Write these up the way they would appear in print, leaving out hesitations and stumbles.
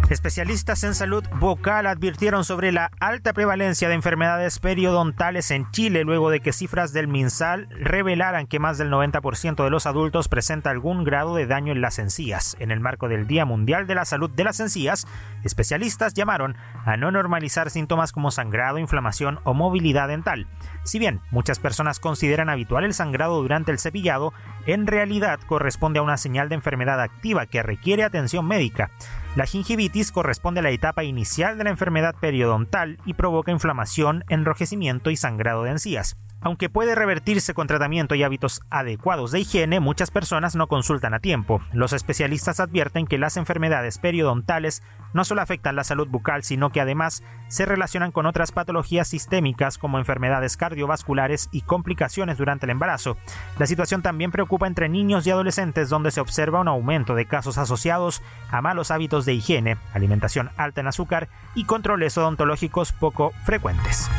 Especialistas en salud bucal advirtieron sobre la alta prevalencia de enfermedades periodontales en Chile luego de que cifras del MinSal revelaran que más del 90% de los adultos presenta algún grado de daño en las encías. En el marco del Día Mundial de la Salud de las Encías, especialistas llamaron a no normalizar síntomas como sangrado, inflamación o movilidad dental. Si bien muchas personas consideran habitual el sangrado durante el cepillado, en realidad corresponde a una señal de enfermedad activa que requiere atención médica. La gingivitis corresponde a la etapa inicial de la enfermedad periodontal y provoca inflamación, enrojecimiento y sangrado de encías. Aunque puede revertirse con tratamiento y hábitos adecuados de higiene, muchas personas no consultan a tiempo. Los especialistas advierten que las enfermedades periodontales no solo afectan la salud bucal, sino que además se relacionan con otras patologías sistémicas como enfermedades cardiovasculares y complicaciones durante el embarazo. La situación también preocupa entre niños y adolescentes, donde se observa un aumento de casos asociados a malos hábitos de higiene, alimentación alta en azúcar y controles odontológicos poco frecuentes.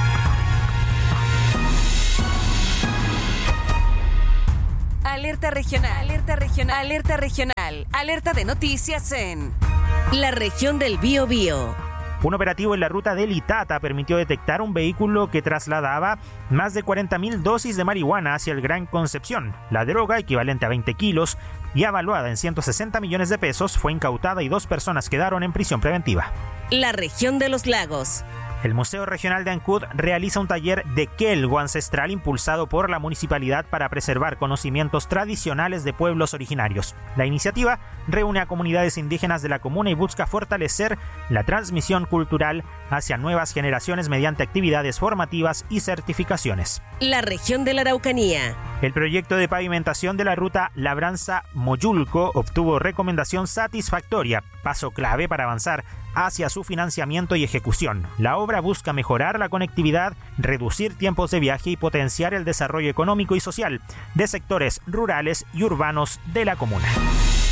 Alerta regional, alerta regional, alerta regional, alerta de noticias en la región del Biobío. Un operativo en la ruta del Itata permitió detectar un vehículo que trasladaba más de 40.000 dosis de marihuana hacia el Gran Concepción. La droga, equivalente a 20 kilos y avaluada en 160 millones de pesos, fue incautada y 2 personas quedaron en prisión preventiva. La región de los lagos. El Museo Regional de Ancud realiza un taller de quelgo ancestral impulsado por la municipalidad para preservar conocimientos tradicionales de pueblos originarios. La iniciativa reúne a comunidades indígenas de la comuna y busca fortalecer la transmisión cultural hacia nuevas generaciones mediante actividades formativas y certificaciones. La región de la Araucanía. El proyecto de pavimentación de la ruta Labranza-Moyulco obtuvo recomendación satisfactoria, paso clave para avanzar hacia su financiamiento y ejecución. La obra busca mejorar la conectividad, reducir tiempos de viaje y potenciar el desarrollo económico y social de sectores rurales y urbanos de la comuna.